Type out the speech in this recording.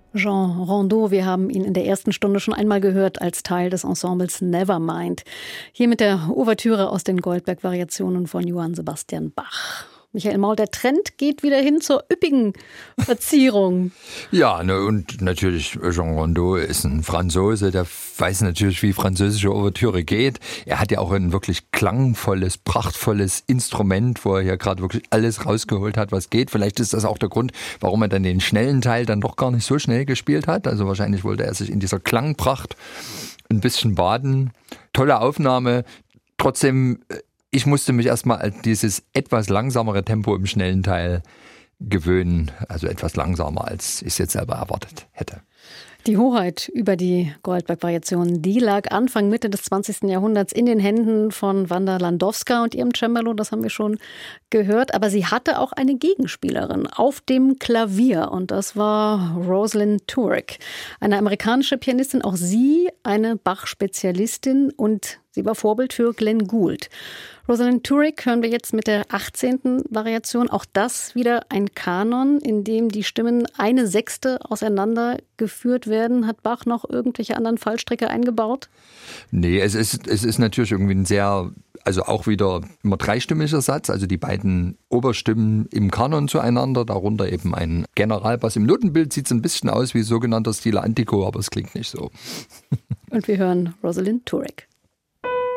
Jean Rondeau, wir haben ihn in der ersten Stunde schon einmal gehört als Teil des Ensembles Nevermind. Hier mit der Ouvertüre aus den Goldberg-Variationen von Johann Sebastian Bach. Michael Maul, der Trend geht wieder hin zur üppigen Verzierung. Ja, ne, und natürlich Jean Rondeau ist ein Franzose, der weiß natürlich, wie französische Ouvertüre geht. Er hat ja auch ein wirklich klangvolles, prachtvolles Instrument, wo er ja gerade wirklich alles rausgeholt hat, was geht. Vielleicht ist das auch der Grund, warum er dann den schnellen Teil dann doch gar nicht so schnell gespielt hat. Also wahrscheinlich wollte er sich in dieser Klangpracht ein bisschen baden. Tolle Aufnahme. Trotzdem, ich musste mich erstmal an dieses etwas langsamere Tempo im schnellen Teil gewöhnen. Also etwas langsamer, als ich es jetzt selber erwartet hätte. Die Hoheit über die Goldberg-Variationen, die lag Anfang, Mitte des 20. Jahrhunderts in den Händen von Wanda Landowska und ihrem Cembalo, das haben wir schon gehört. Aber sie hatte auch eine Gegenspielerin auf dem Klavier und das war Rosalind Turek, eine amerikanische Pianistin, auch sie eine Bach-Spezialistin und sie war Vorbild für Glenn Gould. Rosalind Turek hören wir jetzt mit der 18. Variation. Auch das wieder ein Kanon, in dem die Stimmen 1/6 auseinandergeführt werden. Hat Bach noch irgendwelche anderen Fallstricke eingebaut? Nee, es ist natürlich irgendwie ein sehr, also auch wieder immer dreistimmiger Satz. Also die beiden Oberstimmen im Kanon zueinander, darunter eben ein Generalbass. Im Notenbild sieht es ein bisschen aus wie sogenannter Stile Antico, aber es klingt nicht so. Und wir hören Rosalind Turek.